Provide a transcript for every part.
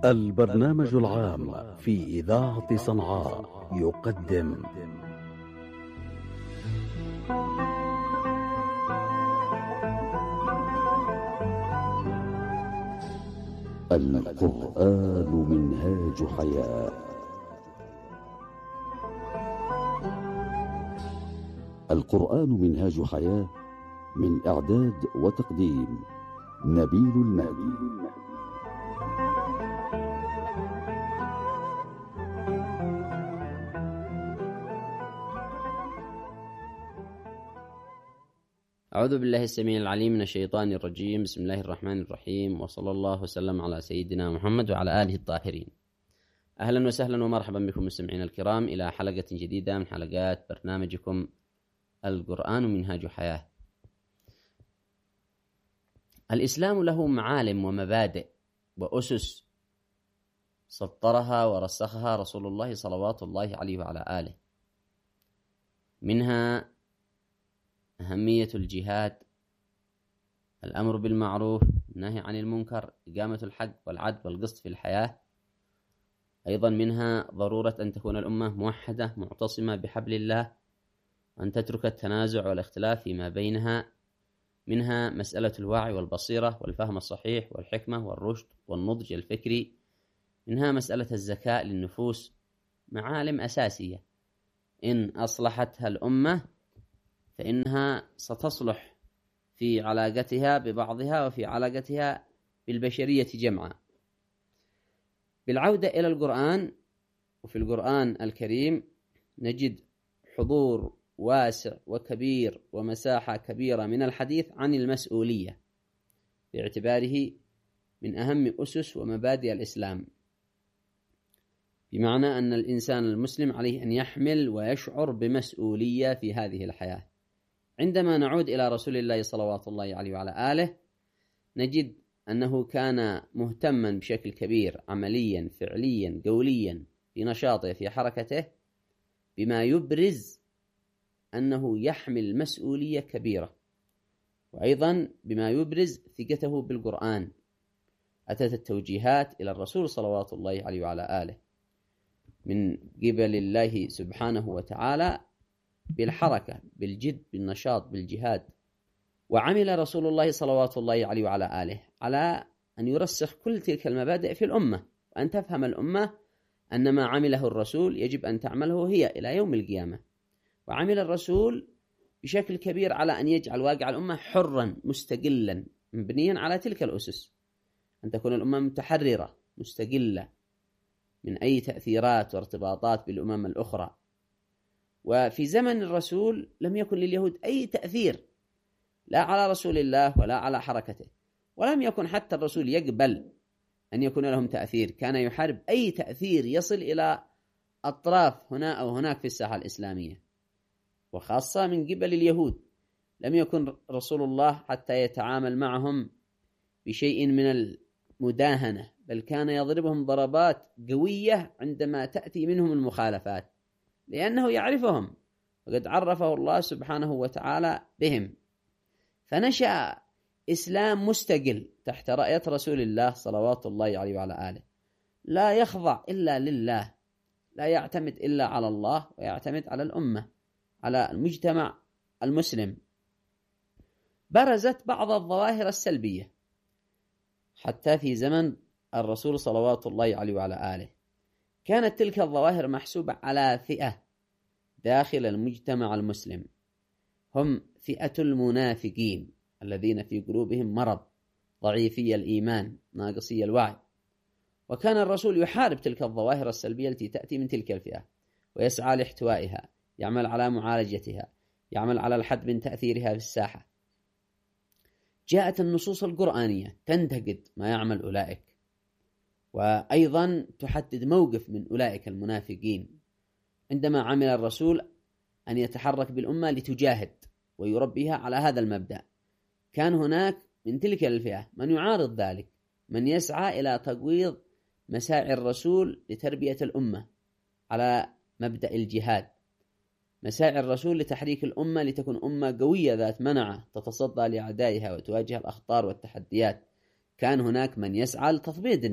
البرنامج العام في إذاعة صنعاء يقدم القرآن منهاج حياة. القرآن منهاج حياة، من إعداد وتقديم نبيل المهدي. أعوذ بالله السميع العليم من الشيطان الرجيم. بسم الله الرحمن الرحيم، وصلى الله وسلم على سيدنا محمد وعلى آله الطاهرين. أهلا وسهلا ومرحبا بكم مستمعين الكرام إلى حلقة جديدة من حلقات برنامجكم القرآن منهاج حياة. الإسلام له معالم ومبادئ وأسس سطرها ورسخها رسول الله صلوات الله عليه وعلى آله، منها أهمية الجهاد، الأمر بالمعروف، النهي عن المنكر، إقامة الحق والعدل والقسط في الحياة. أيضا منها ضرورة أن تكون الأمة موحدة معتصمة بحبل الله، وأن تترك التنازع والاختلاف فيما بينها. منها مسألة الوعي والبصيرة والفهم الصحيح والحكمة والرشد والنضج الفكري. منها مسألة الزكاة للنفوس، معالم أساسية إن أصلحتها الأمة فإنها ستصلح في علاقتها ببعضها وفي علاقتها بالبشرية جمعا. بالعودة إلى القرآن، وفي القرآن الكريم نجد حضور واسع وكبير ومساحة كبيرة من الحديث عن المسؤولية، باعتباره من أهم أسس ومبادئ الإسلام، بمعنى أن الإنسان المسلم عليه أن يحمل ويشعر بمسؤولية في هذه الحياة. عندما نعود إلى رسول الله صلوات الله عليه وعلى آله، نجد أنه كان مهتما بشكل كبير عمليا فعليا قوليا في نشاطه في حركته، بما يبرز أنه يحمل مسؤولية كبيرة، وأيضا بما يبرز ثقته بالقرآن. أتت التوجيهات إلى الرسول صلوات الله عليه وعلى آله من قبل الله سبحانه وتعالى بالحركة، بالجد، بالنشاط، بالجهاد. وعمل رسول الله صلوات الله عليه وعلى آله على أن يرسخ كل تلك المبادئ في الأمة، وأن تفهم الأمة أن ما عمله الرسول يجب أن تعمله هي إلى يوم القيامة. وعمل الرسول بشكل كبير على أن يجعل واقع الأمة حرا مستقلا مبنيا على تلك الأسس، أن تكون الأمة متحررة مستقلة من أي تأثيرات وارتباطات بالأمم الأخرى. وفي زمن الرسول لم يكن لليهود أي تأثير، لا على رسول الله ولا على حركته، ولم يكن حتى الرسول يقبل أن يكون لهم تأثير. كان يحارب أي تأثير يصل إلى أطراف هنا أو هناك في الساحة الإسلامية، وخاصة من قبل اليهود. لم يكن رسول الله حتى يتعامل معهم بشيء من المداهنة، بل كان يضربهم ضربات قوية عندما تأتي منهم المخالفات، لأنه يعرفهم وقد عرفه الله سبحانه وتعالى بهم. فنشأ إسلام مستقل تحت رأية رسول الله صلوات الله عليه وعلى آله، لا يخضع إلا لله، لا يعتمد إلا على الله، ويعتمد على الأمة، على المجتمع المسلم. برزت بعض الظواهر السلبية حتى في زمن الرسول صلوات الله عليه وعلى آله. كانت تلك الظواهر محسوبة على فئة داخل المجتمع المسلم، هم فئة المنافقين الذين في قلوبهم مرض، ضعيفي الإيمان، ناقصي الوعي. وكان الرسول يحارب تلك الظواهر السلبية التي تأتي من تلك الفئة، ويسعى لاحتوائها، يعمل على معالجتها، يعمل على الحد من تأثيرها في الساحة. جاءت النصوص القرآنية تنتقد ما يعمل أولئك، وأيضا تحدد موقف من أولئك المنافقين. عندما عمل الرسول أن يتحرك بالأمة لتجاهد ويربيها على هذا المبدأ، كان هناك من تلك الفئة من يعارض ذلك، من يسعى إلى تقويض مساعي الرسول لتربية الأمة على مبدأ الجهاد، مساعي الرسول لتحريك الأمة لتكون أمة قوية ذات منعة تتصدى لأعدائها وتواجه الأخطار والتحديات. كان هناك من يسعى لتثبيط الناس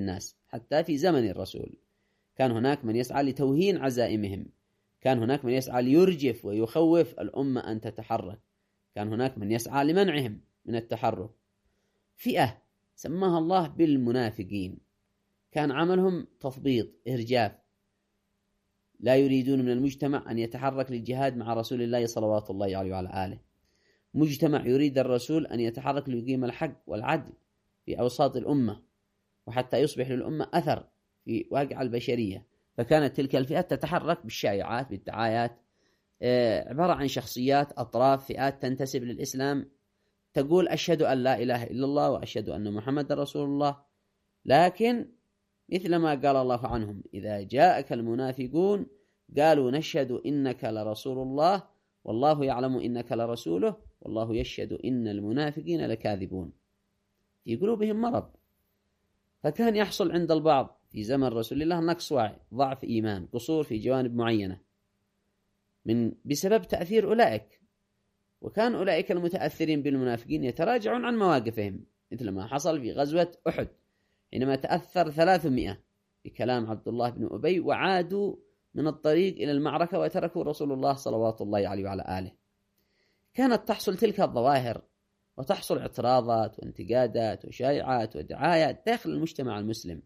حتى في زمن الرسول كان هناك من يسعى لتوهين عزائمهم، كان هناك من يسعى ليرجف ويخوف الأمة أن تتحرك، كان هناك من يسعى لمنعهم من التحرك. فئة سماها الله بالمنافقين، كان عملهم تثبيط، إرجاف، لا يريدون من المجتمع أن يتحرك للجهاد مع رسول الله صلوات الله عليه وعلى آله. مجتمع يريد الرسول أن يتحرك ليقيم الحق والعدل في أوساط الأمة وحتى يصبح للأمة أثر في واقع البشرية. فكانت تلك الفئات تتحرك بالشائعات، بالدعايات، عبارة عن شخصيات، أطراف، فئات تنتسب للإسلام، تقول أشهد أن لا إله إلا الله وأشهد أن محمد رسول الله، لكن مثل ما قال الله عنهم: إذا جاءك المنافقون قالوا نشهد إنك لرسول الله والله يعلم إنك لرسوله والله يشهد إن المنافقين لكاذبون. في قلوبهم مرض. فكان يحصل عند البعض في زمن رسول الله نقص وعي، ضعف إيمان، قصور في جوانب معينة بسبب تأثير أولئك. وكان أولئك المتأثرين بالمنافقين يتراجعون عن مواقفهم، مثل ما حصل في غزوة أحد حينما تأثر 300 بكلام عبد الله بن أبي وعادوا من الطريق إلى المعركة وتركوا رسول الله صلوات الله عليه وعلى آله. كانت تحصل تلك الظواهر وتحصل اعتراضات وانتقادات وشائعات ودعايات داخل المجتمع المسلم،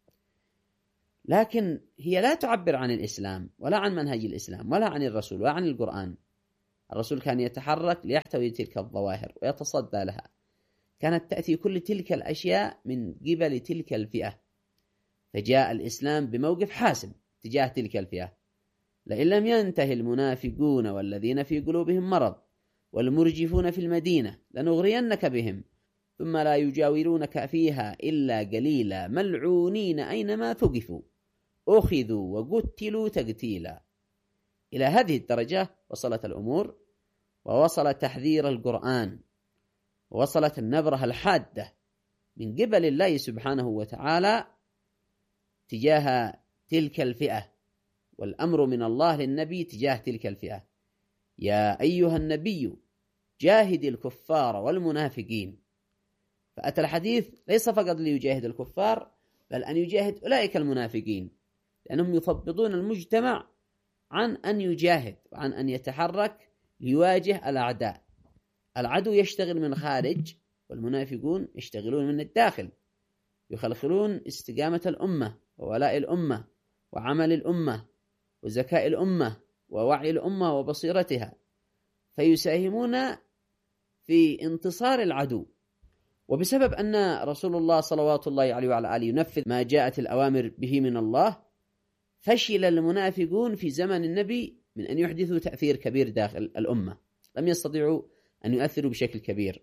لكن هي لا تعبر عن الإسلام ولا عن منهج الإسلام ولا عن الرسول ولا عن القرآن. الرسول كان يتحرك ليحتوي تلك الظواهر ويتصدى لها. كانت تأتي كل تلك الأشياء من قبل تلك الفئة، فجاء الإسلام بموقف حاسم تجاه تلك الفئة: لئن لم ينتهي المنافقون والذين في قلوبهم مرض والمرجفون في المدينة لنغرينك بهم ثم لا يجاورونك فيها إلا قليلا ملعونين أينما ثقفوا أخذوا وقتلوا تقتيلا. إلى هذه الدرجة وصلت الأمور، ووصل تحذير القرآن، ووصلت النبرة الحادة من قبل الله سبحانه وتعالى تجاه تلك الفئة، والأمر من الله للنبي تجاه تلك الفئة: يا أيها النبي جاهد الكفار والمنافقين. فأتى الحديث ليس فقط ليجاهد الكفار، بل أن يجاهد أولئك المنافقين، لأنهم يثبطون المجتمع عن أن يجاهد وعن أن يتحرك ليواجه الأعداء. العدو يشتغل من خارج، والمنافقون يشتغلون من الداخل، يخلخلون استقامة الأمة وولاء الأمة وعمل الأمة وذكاء الأمة ووعي الأمة وبصيرتها، فيساهمون في انتصار العدو. وبسبب أن رسول الله صلوات الله عليه وعلى آله ينفذ ما جاءت الأوامر به من الله، فشل المنافقون في زمن النبي من أن يحدثوا تأثير كبير داخل الأمة، لم يستطيعوا أن يؤثروا بشكل كبير.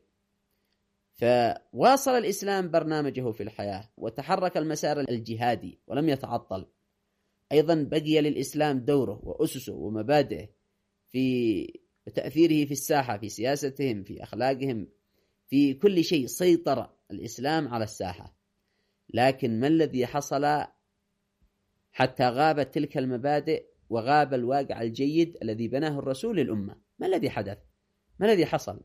فواصل الإسلام برنامجه في الحياة وتحرك المسار الجهادي ولم يتعطل. أيضا بقي للإسلام دوره وأسسه ومبادئه في تأثيره في الساحة، في سياستهم، في أخلاقهم، في كل شيء سيطر الإسلام على الساحة. لكن ما الذي حصل حتى غابت تلك المبادئ وغاب الواقع الجيد الذي بناه الرسول للأمة؟ ما الذي حدث؟ ما الذي حصل؟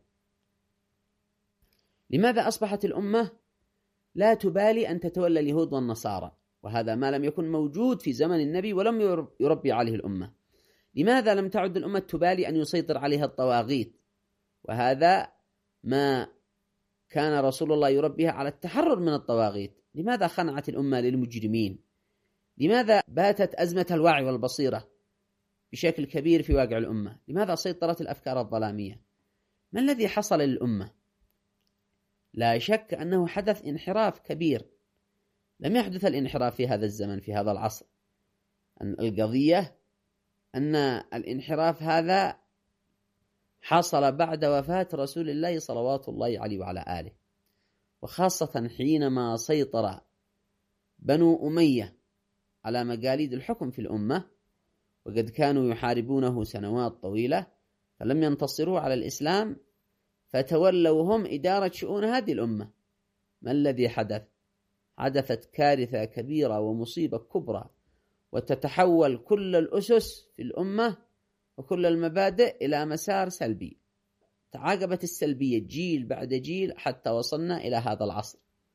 لماذا أصبحت الأمة لا تبالي أن تتولى اليهود والنصارى؟ وهذا ما لم يكن موجود في زمن النبي ولم يربي عليه الأمة. لماذا لم تعد الأمة تبالي أن يسيطر عليها الطواغيت؟ وهذا ما كان رسول الله يربيها على التحرر من الطواغيت. لماذا خنعت الأمة للمجرمين؟ لماذا باتت أزمة الوعي والبصيرة بشكل كبير في واقع الأمة؟ لماذا سيطرت الأفكار الظلامية؟ ما الذي حصل للأمة؟ لا شك أنه حدث انحراف كبير. لم يحدث الانحراف في هذا الزمن، في هذا العصر. القضية أن الانحراف هذا حصل بعد وفاة رسول الله صلوات الله عليه وعلى آله، وخاصة حينما سيطر بنو أمية على مقاليد الحكم في الأمة، وقد كانوا يحاربونه سنوات طويلة، فلم ينتصروا على الإسلام، فتولوا هم إدارة شؤون هذه الأمة. ما الذي حدث؟ حدثت كارثة كبيرة ومصيبة كبرى، وتتحول كل الأسس في الأمة وكل المبادئ إلى مسار سلبي. تعاقبت السلبية جيل بعد جيل حتى وصلنا إلى هذا العصر.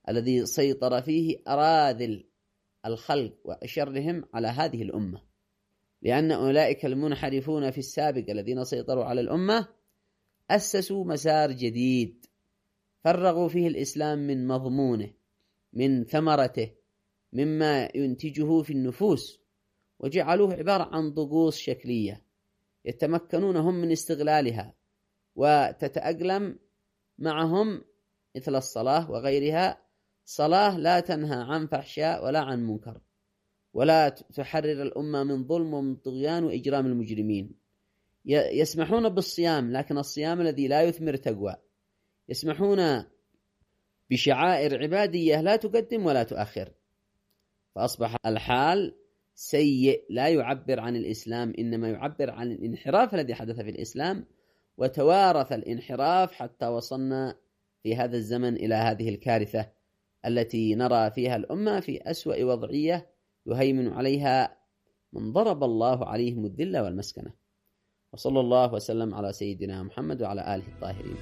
الذي سيطر فيه أراذل الخلق وأشرهم على هذه الأمة، لأن أولئك المنحرفون في السابق الذين سيطروا على الأمة أسسوا مسار جديد فرغوا فيه الإسلام من مضمونه، من ثمرته، مما ينتجه في النفوس، وجعلوه عبارة عن طقوس شكلية يتمكنون هم من استغلالها وتتأقلم معهم، مثل الصلاة وغيرها. صلاة لا تنهى عن فحشاء ولا عن منكر، ولا تحرر الأمة من ظلم ومن طغيان وإجرام المجرمين. يسمحون بالصيام، لكن الصيام الذي لا يثمر تقوى. يسمحون بشعائر عبادية لا تقدم ولا تؤخر. فأصبح الحال سيء لا يعبر عن الإسلام، إنما يعبر عن الانحراف الذي حدث في الإسلام، وتوارث الانحراف حتى وصلنا في هذا الزمن إلى هذه الكارثة التي نرى فيها الأمة في أسوأ وضعية يهيمن عليها من ضرب الله عليهم الذل والمسكنة. وصلى الله وسلم على سيدنا محمد وعلى آله الطاهرين.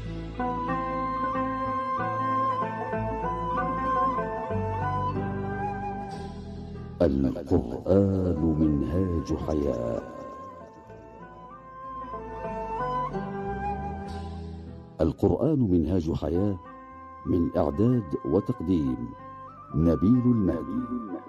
القرآن منهاج حياة. القرآن منهاج حياة، من إعداد وتقديم نبيل المهدي.